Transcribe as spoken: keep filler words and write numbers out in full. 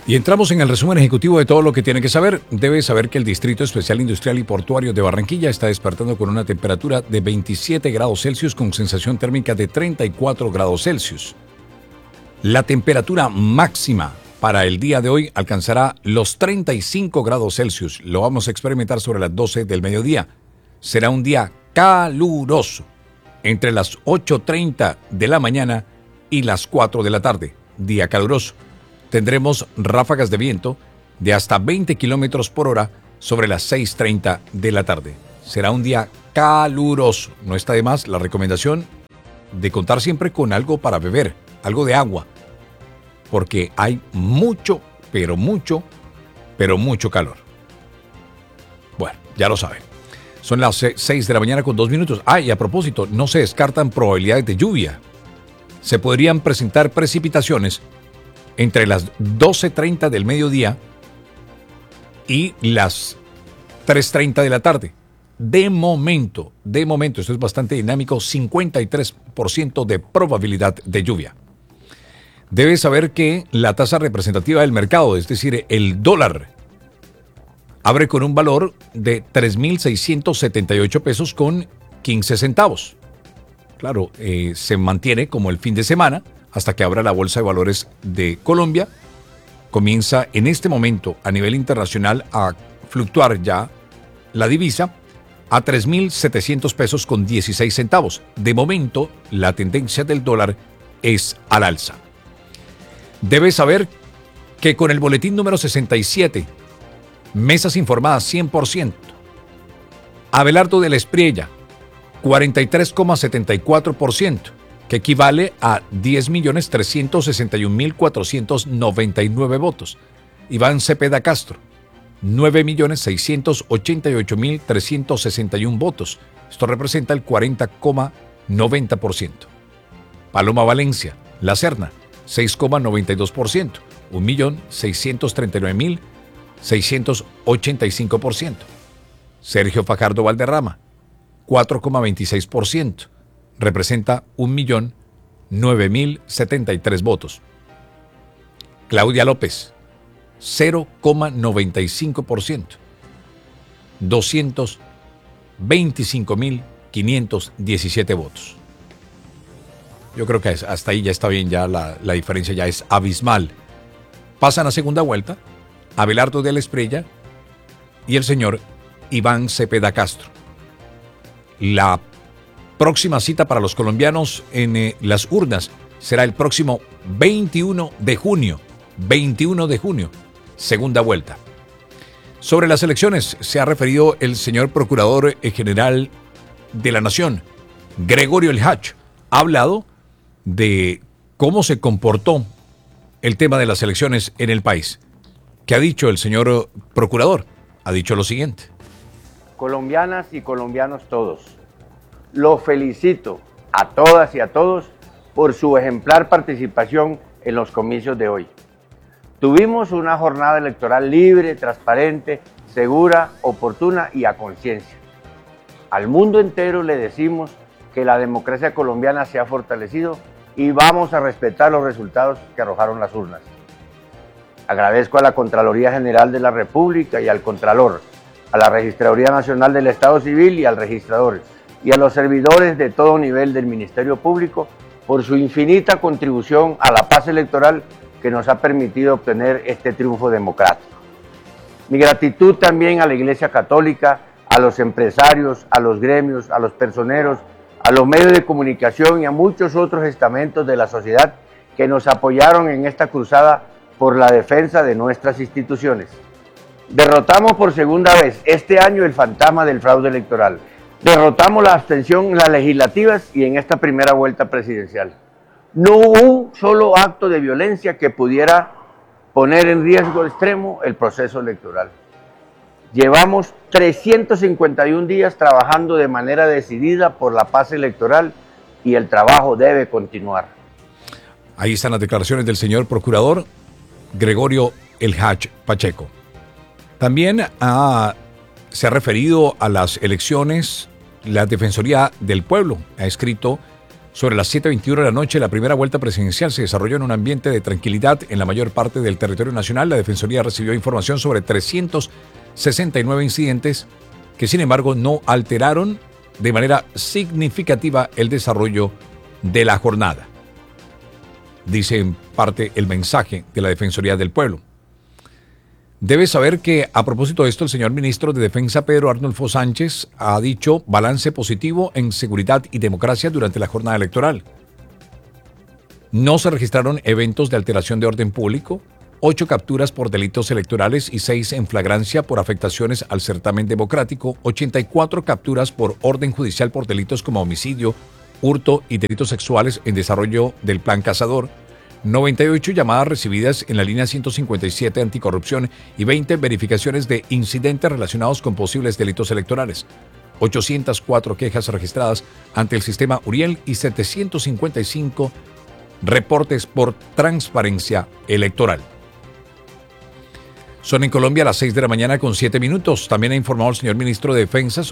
Y entramos en el resumen ejecutivo de todo lo que tiene que saber. Debe saber que el Distrito Especial Industrial y Portuario de Barranquilla está despertando con una temperatura de veintisiete grados Celsius con sensación térmica de treinta y cuatro grados Celsius. La temperatura máxima para el día de hoy alcanzará los treinta y cinco grados Celsius. Lo vamos a experimentar sobre las doce del mediodía. Será un día caluroso entre las ocho y treinta de la mañana y las cuatro de la tarde. Día caluroso. Tendremos ráfagas de viento de hasta veinte kilómetros por hora sobre las seis y treinta de la tarde. Será un día caluroso. No está de más la recomendación de contar siempre con algo para beber, algo de agua, porque hay mucho, pero mucho, pero mucho calor. Bueno, ya lo saben. Son las seis de la mañana con dos minutos. Ah, y a propósito, no se descartan probabilidades de lluvia. Se podrían presentar precipitaciones entre las doce y treinta del mediodía y las tres y treinta de la tarde. De momento, de momento, esto es bastante dinámico, cincuenta y tres por ciento de probabilidad de lluvia. Debes saber que la tasa representativa del mercado, es decir, el dólar, abre con un valor de tres mil seiscientos setenta y ocho pesos con quince centavos. Claro, eh, se mantiene como el fin de semana hasta que abra la Bolsa de Valores de Colombia. Comienza en este momento a nivel internacional a fluctuar ya la divisa a tres mil setecientos pesos con dieciséis centavos. De momento, la tendencia del dólar es al alza. Debes saber que con el boletín número sesenta y siete, mesas informadas cien por ciento, Abelardo de la Espriella, cuarenta y tres coma setenta y cuatro por ciento, que equivale a diez millones trescientos sesenta y un mil cuatrocientos noventa y nueve votos. Iván Cepeda Castro, nueve millones seiscientos ochenta y ocho mil trescientos sesenta y uno votos. Esto representa el cuarenta coma noventa por ciento. Paloma Valencia, La Serna, seis coma noventa y dos por ciento, un millón seiscientos treinta y nueve mil seiscientos ochenta y cinco por ciento. Sergio Fajardo Valderrama, cuatro coma veintiséis por ciento. Representa un millón nueve mil setenta y tres votos. Claudia López, cero coma noventa y cinco por ciento. doscientos veinticinco mil quinientos diecisiete votos. Yo creo que hasta ahí ya está bien, ya la, la diferencia ya es abismal. Pasan a segunda vuelta Abelardo de la Espriella y el señor Iván Cepeda Castro. La próxima cita para los colombianos en eh, las urnas será el próximo veintiuno de junio. veintiuno de junio, segunda vuelta. Sobre las elecciones se ha referido el señor Procurador General de la Nación, Gregorio El Hach. Ha hablado de cómo se comportó el tema de las elecciones en el país. ¿Qué ha dicho el señor Procurador? Ha dicho lo siguiente. Colombianas y colombianos todos, los felicito a todas y a todos por su ejemplar participación en los comicios de hoy. Tuvimos una jornada electoral libre, transparente, segura, oportuna y a conciencia. Al mundo entero le decimos que la democracia colombiana se ha fortalecido y vamos a respetar los resultados que arrojaron las urnas. Agradezco a la Contraloría General de la República y al Contralor, a la Registraduría Nacional del Estado Civil y al registrador, y a los servidores de todo nivel del Ministerio Público por su infinita contribución a la paz electoral que nos ha permitido obtener este triunfo democrático. Mi gratitud también a la Iglesia Católica, a los empresarios, a los gremios, a los personeros, a los medios de comunicación y a muchos otros estamentos de la sociedad que nos apoyaron en esta cruzada por la defensa de nuestras instituciones. Derrotamos por segunda vez este año el fantasma del fraude electoral. Derrotamos la abstención en las legislativas y en esta primera vuelta presidencial. No hubo un solo acto de violencia que pudiera poner en riesgo extremo el proceso electoral. Llevamos trescientos cincuenta y un días trabajando de manera decidida por la paz electoral y el trabajo debe continuar. Ahí están las declaraciones del señor Procurador Gregorio El Hach Pacheco. También ha, se ha referido a las elecciones. La Defensoría del Pueblo ha escrito Sobre las siete veintiuno de la noche, la primera vuelta presidencial se desarrolló en un ambiente de tranquilidad en la mayor parte del territorio nacional. La Defensoría recibió información sobre trescientos sesenta y nueve incidentes que, sin embargo, no alteraron de manera significativa el desarrollo de la jornada. Dice en parte el mensaje de la Defensoría del Pueblo. Debe saber que, a propósito de esto, el señor ministro de Defensa, Pedro Arnulfo Sánchez, ha dicho balance positivo en seguridad y democracia durante la jornada electoral. No se registraron eventos de alteración de orden público, ocho capturas por delitos electorales y seis en flagrancia por afectaciones al certamen democrático, ochenta y cuatro capturas por orden judicial por delitos como homicidio, hurto y delitos sexuales en desarrollo del Plan Cazador, noventa y ocho llamadas recibidas en la línea ciento cincuenta y siete anticorrupción y veinte verificaciones de incidentes relacionados con posibles delitos electorales, ochocientas cuatro quejas registradas ante el sistema Uriel y setecientos cincuenta y cinco reportes por transparencia electoral. Son en Colombia las seis de la mañana con siete minutos. También ha informado el señor ministro de Defensa sobre